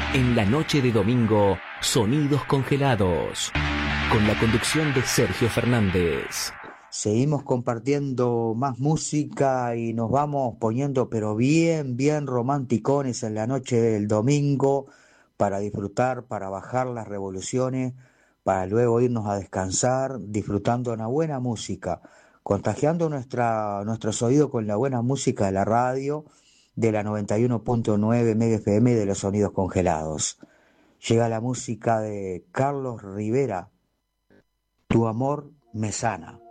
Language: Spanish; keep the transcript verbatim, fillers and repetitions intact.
En la noche de domingo, Sonidos Congelados, con la conducción de Sergio Fernández. Seguimos compartiendo más música y nos vamos poniendo pero bien, bien romanticones en la noche del domingo para disfrutar, para bajar las revoluciones, para luego irnos a descansar, disfrutando una buena música, contagiando nuestra, nuestros oídos con la buena música de la radio, de la noventa y uno punto nueve Mega F M de los Sonidos Congelados. Llega la música de Carlos Rivera, Tu amor me sana.